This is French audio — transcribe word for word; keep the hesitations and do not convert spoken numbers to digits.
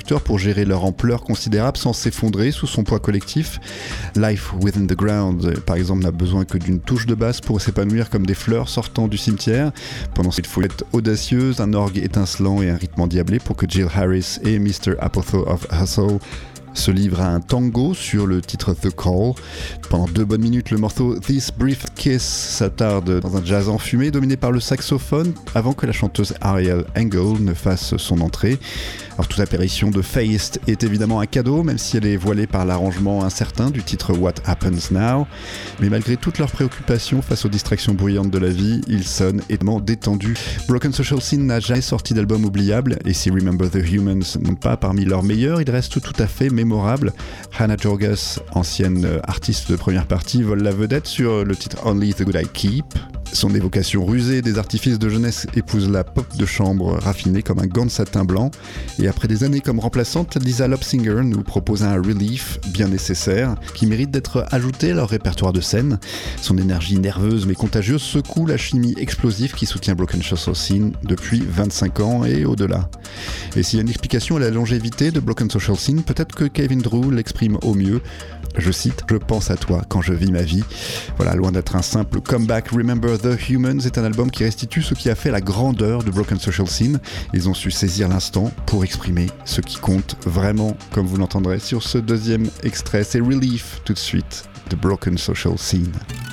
producteurs pour gérer leur ampleur considérable sans s'effondrer sous son poids collectif. Life Within the Ground, par exemple, n'a besoin que d'une touche de basse pour s'épanouir comme des fleurs sortant du cimetière. Pendant cette fouillette audacieuse, un orgue étincelant et un rythme endiablé pour que Jill Harris et mister Apotho of Hustle se livre à un tango sur le titre The Call. Pendant deux bonnes minutes, le morceau This Brief Kiss s'attarde dans un jazz enfumé dominé par le saxophone avant que la chanteuse Ariel Engel ne fasse son entrée. Alors toute apparition de Feist est évidemment un cadeau, même si elle est voilée par l'arrangement incertain du titre What Happens Now. Mais malgré toutes leurs préoccupations face aux distractions bruyantes de la vie, ils sonnent étonnamment détendus. Broken Social Scene n'a jamais sorti d'album oubliable, et si Remember the Humans n'est pas parmi leurs meilleurs, il reste tout à fait mémorable. Hannah Jorgas, ancienne artiste de première partie, vole la vedette sur le titre Only the Good I Keep. Son évocation rusée des artifices de jeunesse épouse la pop de chambre raffinée comme un gant de satin blanc. Et après des années comme remplaçante, Lisa Lopsinger nous propose un relief bien nécessaire qui mérite d'être ajouté à leur répertoire de scène. Son énergie nerveuse mais contagieuse secoue la chimie explosive qui soutient Broken Social Scene depuis vingt-cinq ans et au-delà. Et s'il y a une explication à la longévité de Broken Social Scene, peut-être que Kevin Drew l'exprime au mieux. Je cite « Je pense à toi quand je vis ma vie ». Voilà, loin d'être un simple comeback, Remember the Humans est un album qui restitue ce qui a fait la grandeur de Broken Social Scene. Ils ont su saisir l'instant pour exprimer ce qui compte vraiment, comme vous l'entendrez sur ce deuxième extrait. C'est Relief tout de suite de Broken Social Scene.